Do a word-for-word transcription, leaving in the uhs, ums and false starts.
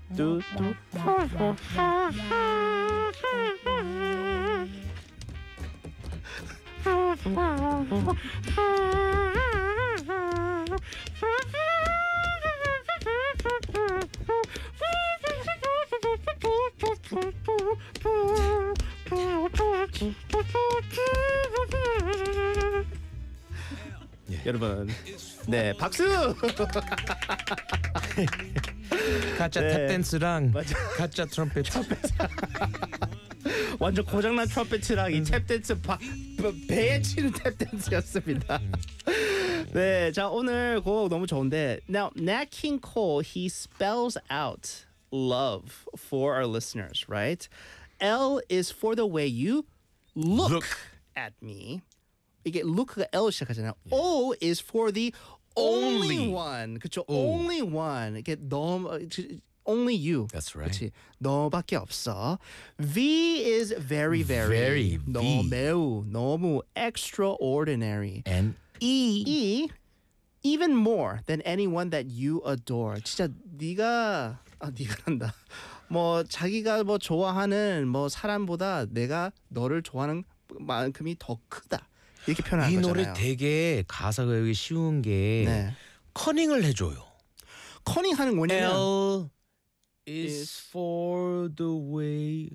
뚜뚜. 여러분, 네, 박수. 가짜 네. 탭댄스랑 맞아. 가짜 트럼펫. 완전 고장난 트럼펫이랑 이 탭댄스 바, 배에 치는 탭댄스였습니다. 네, 자 오늘 곡 너무 좋은데 now Nat King Cole he spells out love for our listeners, right? L is for the way you look, Look. at me. 이게 look가 L 시작하잖아요. O is for the only, Only. one. 그렇죠? 오. only one. 이게 너무 only you. That's right. 그렇지. 너밖에 없어. V is very very. Very, 너무 V. 매우 너무 extraordinary. And E. E even more than anyone that you adore. 진짜 네가 아 네가 한다. 뭐 자기가 뭐 좋아하는 뭐 사람보다 내가 너를 좋아하는 만큼이 더 크다. 이렇게 표현하는 이 거잖아요. 노래 되게 가사가 여기 쉬운 게 네. 커닝을 해줘요. 커닝하는 뭐냐면 L is is for the way